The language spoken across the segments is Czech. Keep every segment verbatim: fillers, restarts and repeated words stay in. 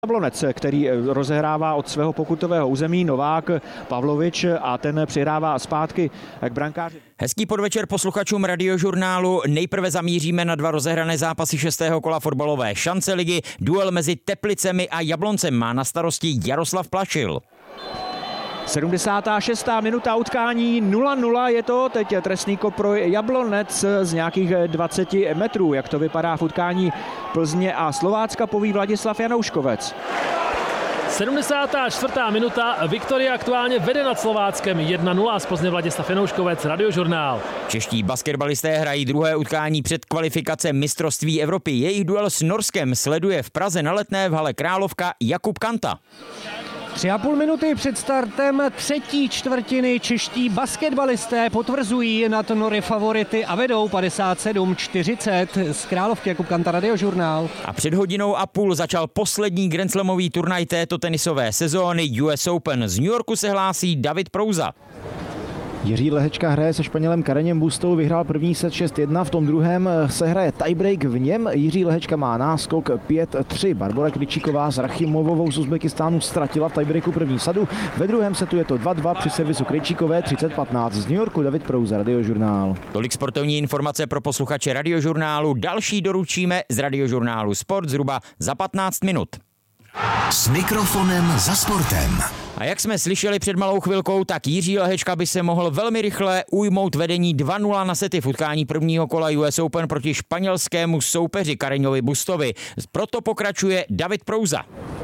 Jablonec, který rozehrává od svého pokutového území, Novák, Pavlovič a ten přihrává zpátky k brankáři. Hezký podvečer posluchačům Radiožurnálu. Nejprve zamíříme na dva rozehrané zápasy šestého kola fotbalové šance ligy. Duel mezi Teplicemi a Jabloncem má na starosti Jaroslav Plašil. sedmdesátá šestá minuta utkání, nula nula je to, teď trestný kop pro Jablonec z nějakých dvaceti metrů. Jak to vypadá v utkání Plzně a Slovácka, poví Vladislav Janouškovec. sedmdesátá čtvrtá minuta, Viktoria aktuálně vede nad Slováckem jedna nula, z Plzně Vladislav Janouškovec, Radiožurnál. Čeští basketbalisté hrají druhé utkání před kvalifikace mistrovství Evropy. Jejich duel s Norskem sleduje v Praze na Letné v hale Královka Jakub Kanta. Tři a půl minuty před startem třetí čtvrtiny čeští basketbalisté potvrzují nad Nory favority a vedou padesát sedm čtyřicet. Z Královky Jakub Kanta, Radiožurnál. A před hodinou a půl začal poslední grandslamový turnaj této tenisové sezóny U S Open. Z New Yorku se hlásí David Prouza. Jiří Lehečka hraje se Španělem Kareněm Bustou, vyhrál první set šest jedna, v tom druhém se hraje tiebreak, v něm Jiří Lehečka má náskok pět tři. Barbora Kličíková s Rachimovovou z Uzbekistánu ztratila v tiebreaku první sadu, ve druhém setu je to dva dva při servisu Krejčíkové třicet patnáct. Z New Yorku David Prouza, Radiožurnál. Tolik sportovní informace pro posluchače Radiožurnálu, další doručíme z Radiožurnálu Sport zhruba za patnáct minut. S mikrofonem za sportem. A jak jsme slyšeli před malou chvilkou, tak Jiří Lehečka by se mohl velmi rychle ujmout vedení dva nula na sety v utkání prvního kola U S Open proti španělskému soupeři Kareňovi Bustovi. Proto pokračuje David Prouza.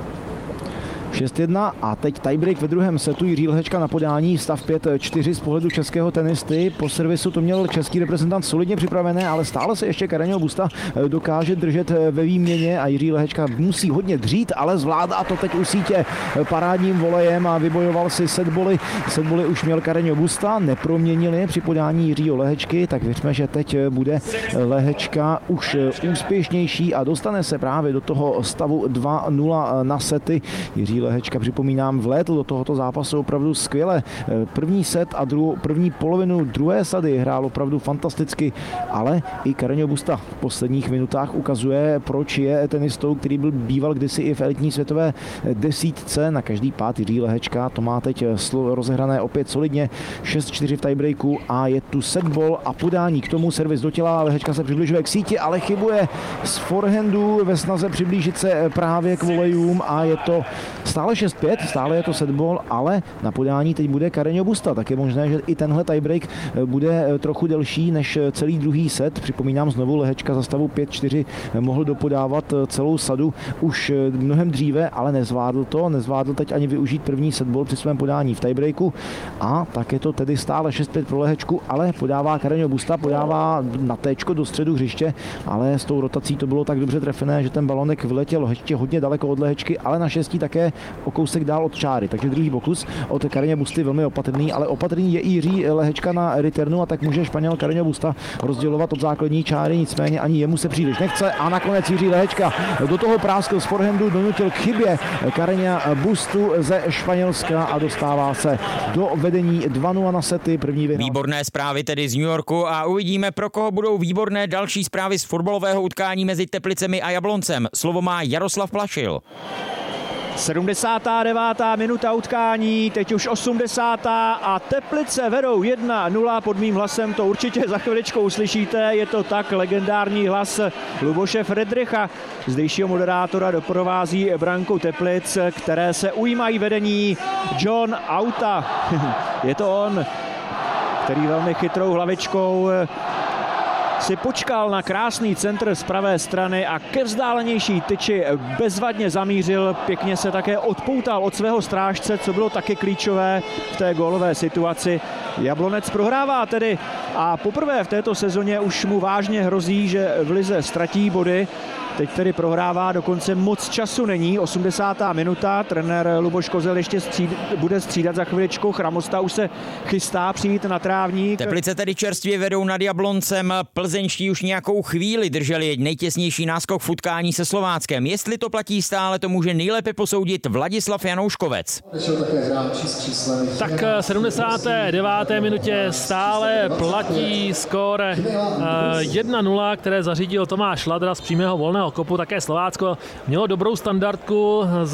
šest jedna a teď tiebreak ve druhém setu. Jiří Lehečka na podání, stav pět čtyři z pohledu českého tenisty. Po servisu to měl český reprezentant solidně připravené, ale stále se ještě Kareňo Busta dokáže držet ve výměně a Jiří Lehečka musí hodně dřít, ale zvládá to teď u sítě parádním volejem a vybojoval si setboly. Setboly už měl Kareňo Busta, neproměnil je při podání Jiřího Lehečky, tak věřme, že teď bude Lehečka už úspěšnější a dostane se právě do toho stavu dva nula na sety. Jiří Lehečka, připomínám, vlétl do tohoto zápasu opravdu skvěle. První set a druhou, první polovinu druhé sady hrál opravdu fantasticky, ale i Kareňo Busta v posledních minutách ukazuje, proč je tenistou, který byl býval kdysi i v elitní světové desítce. Na každý pád Jiří Lehečka, to má teď rozehrané opět solidně, šest čtyři v tiebreaku a je tu setball a podání k tomu, servis do těla, Lehečka se přibližuje k síti, ale chybuje z forehandu ve snaze přiblížit se právě k volejům a je to stále šest pět, stále je to setball, ale na podání teď bude Kareňo Busta. Tak je možné, že i tenhle tiebreak bude trochu delší než celý druhý set. Připomínám znovu, Lehečka za stavu pět čtyři mohl dopodávat celou sadu už mnohem dříve, ale nezvládl to. Nezvládl teď ani využít první setball při svém podání v tiebreaku a tak je to tedy stále šest pět pro Lehečku, ale podává Kareňo Busta, podává na téčko do středu hřiště, ale s tou rotací to bylo tak dobře trefené, že ten balonek vyletěl ještě hodně daleko od Lehečky, ale naštěstí také o kousek dál od čáry. Takže druhý pokus od Kareně Busty velmi opatrný, ale opatrný je i Jiří Lehečka na returnu a tak může Španěl Kareňo Busta rozdělovat od základní čáry, nicméně ani jemu se příliš nechce a nakonec Jiří Lehečka do toho práskl z forehandu, donutil k chybě Kareňa Bustu ze Španělska a dostává se do vedení dva nula na sety. První vyhrál. Výborné zprávy tedy z New Yorku a uvidíme, pro koho budou výborné další zprávy z fotbalového utkání mezi Teplicemi a Jabloncem. Slovo má Jaroslav Plašil. sedmdesátá devátá minuta utkání, teď už osmdesátá a Teplice vedou jedna nula, pod mým hlasem to určitě za chviličku uslyšíte, je to tak legendární hlas Luboše Fredricha, zdejšího moderátora doprovází branku Teplic, které se ujímají vedení John Auta. Je to on, který velmi chytrou hlavičkou si počkal na krásný centr z pravé strany a ke vzdálenější tyči bezvadně zamířil, pěkně se také odpoutal od svého strážce, co bylo taky klíčové v té gólové situaci. Jablonec prohrává tedy a poprvé v této sezóně už mu vážně hrozí, že v lize ztratí body. Teď tedy prohrává, dokonce moc času není, osmdesátá minuta, trenér Luboš Kozel ještě stříd, bude střídat za chviličku, Chramosta už se chystá přijít na trávník. Teplice tedy čerstvě vedou nad Jabloncem, plzeňští už nějakou chvíli drželi nejtěsnější náskok v utkání se Slováckem. Jestli to platí stále, to může nejlépe posoudit Vladislav Janouškovec. Tak sedmdesáté deváté minutě stále platí skóre jedna nula, které zařídil Tomáš Ladra z přímého volného kopu. Také Slovácko mělo dobrou standardku.